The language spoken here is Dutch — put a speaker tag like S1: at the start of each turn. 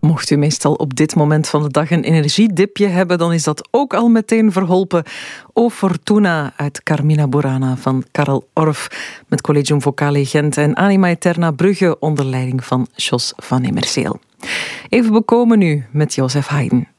S1: Mocht u meestal op dit moment van de dag een energiedipje hebben, dan is dat ook al meteen verholpen. O Fortuna uit Carmina Burana van Karel Orff met Collegium Vocale Gent en Anima Eterna Brugge onder leiding van Jos van Immerseel. Even bekomen nu met Joseph Haydn.